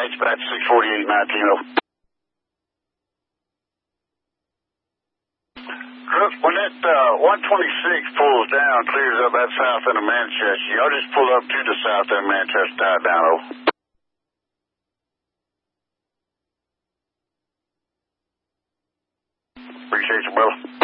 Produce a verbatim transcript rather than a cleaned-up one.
H batch six forty-eight nineteen, over. Look, when that uh, one twenty-six pulls down, clears up that south end of Manchester, y'all just pull up to the south end of Manchester, dive down, over. Appreciate you, brother.